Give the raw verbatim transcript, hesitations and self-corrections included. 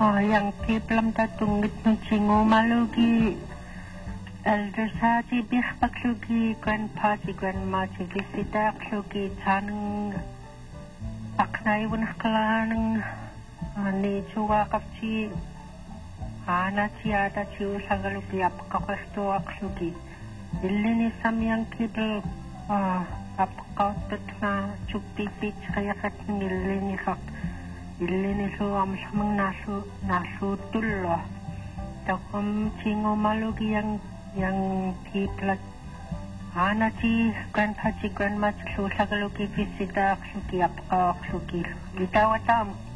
Oh, yang piplam tatungit ng singumalugi. Elder Saji bihpaklugi, grandpa si grandma si visita klugi tanang aknay wanakalanang ni chuwa kapsi ana siada si usagalugi apakawasto aklugi. Ilini samyang kibel apakautot na chukpipit kaya kating ilini kak ilini so amsamang nasu nasu tullo. Takom singumalugi yang yang piplat ana si grandpa si grandma si usagalugi visita klugi apakawasto gitawatam.